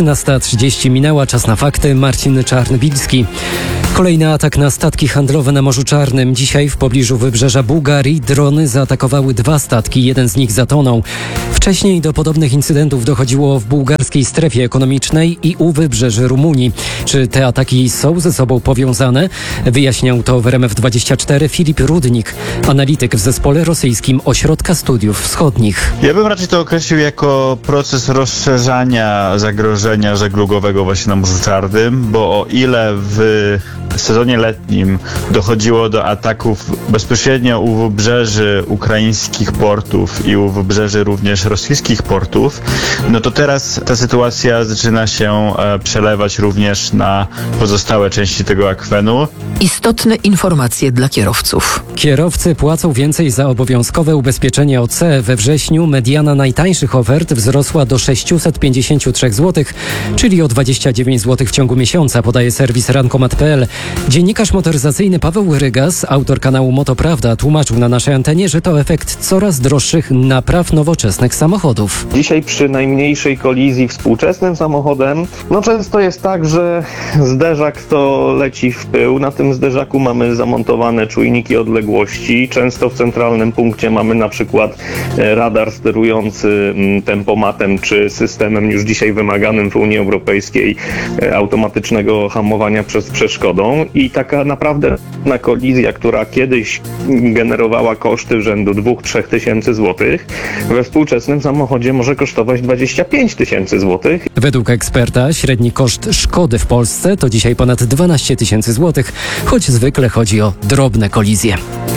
13:30 minęła, czas na fakty. Marcin Czarnbilski. Kolejny atak na statki handlowe na Morzu Czarnym. Dzisiaj w pobliżu wybrzeża Bułgarii drony zaatakowały 2 statki, jeden z nich zatonął. Wcześniej do podobnych incydentów dochodziło w bułgarskiej strefie ekonomicznej i u wybrzeży Rumunii. Czy te ataki są ze sobą powiązane? Wyjaśniał to w RMF24 Filip Rudnik, analityk w zespole rosyjskim Ośrodka Studiów Wschodnich. Ja bym raczej to określił jako proces rozszerzania zagrożenia żeglugowego właśnie na Morzu Czarnym, bo o ile w sezonie letnim dochodziło do ataków bezpośrednio u wybrzeży ukraińskich portów i u wybrzeży również rosyjskich portów, no to teraz ta sytuacja zaczyna się przelewać również na pozostałe części tego akwenu. Istotne informacje dla kierowców. Kierowcy płacą więcej za obowiązkowe ubezpieczenie OC. We wrześniu mediana najtańszych ofert wzrosła do 653 zł, czyli o 29 zł w ciągu miesiąca, podaje serwis rankomat.pl. Dziennikarz motoryzacyjny Paweł Rygas, autor kanału Motoprawda, tłumaczył na naszej antenie, że to efekt coraz droższych napraw nowoczesnych samochodów. Dzisiaj przy najmniejszej kolizji współczesnym samochodem, często jest tak, że zderzak to leci w pył. Na tym zderzaku mamy zamontowane czujniki odległości. Często w centralnym punkcie mamy na przykład radar sterujący tempomatem czy systemem już dzisiaj wymaganym w Unii Europejskiej automatycznego hamowania przed przeszkodą. I taka naprawdę na kolizja, która kiedyś generowała koszty rzędu 2-3 tysięcy złotych, we współczesnym samochodzie może kosztować 25 tysięcy złotych. Według eksperta średni koszt szkody w Polsce to dzisiaj ponad 12 tysięcy złotych, choć zwykle chodzi o drobne kolizje.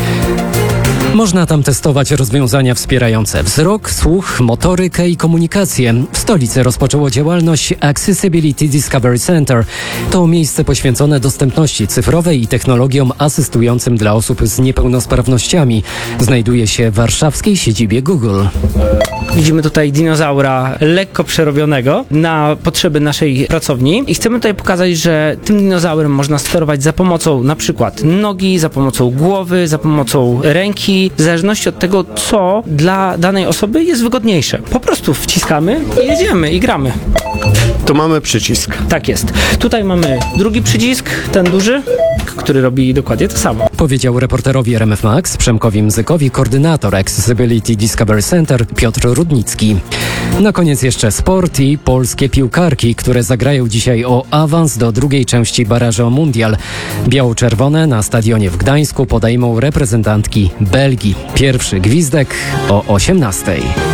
Można tam testować rozwiązania wspierające wzrok, słuch, motorykę i komunikację. W stolicy rozpoczęło działalność Accessibility Discovery Center. To miejsce poświęcone dostępności cyfrowej i technologiom asystującym dla osób z niepełnosprawnościami. Znajduje się w warszawskiej siedzibie Google. Widzimy tutaj dinozaura lekko przerobionego na potrzeby naszej pracowni i chcemy tutaj pokazać, że tym dinozaurem można sterować za pomocą na przykład nogi, za pomocą głowy, za pomocą ręki, w zależności od tego, co dla danej osoby jest wygodniejsze. Po prostu wciskamy i jedziemy i gramy. Tu mamy przycisk. Tak jest. Tutaj mamy drugi przycisk, ten duży, który robi dokładnie to samo. Powiedział reporterowi RMF Max Przemkowi Mzykowi koordynator Accessibility Discovery Center Piotr Rudnicki. Na koniec jeszcze sport i polskie piłkarki, które zagrają dzisiaj o awans do drugiej części barażu o Mundial. Biało-czerwone na stadionie w Gdańsku podejmą reprezentantki Belgii. Pierwszy gwizdek o 18:00.